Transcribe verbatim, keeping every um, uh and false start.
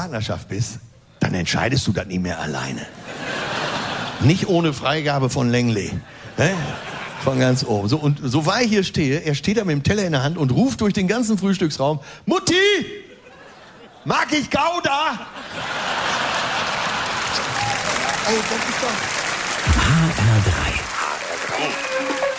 Partnerschaft bist, dann entscheidest du das nicht mehr alleine. Nicht ohne Freigabe von Langley. Ne? Von ganz oben. So, und so war ich hier stehe, er steht da mit dem Teller in der Hand und ruft durch den ganzen Frühstücksraum, Mutti, mag ich Gouda? Ey, das ist doch... H R drei. H R drei.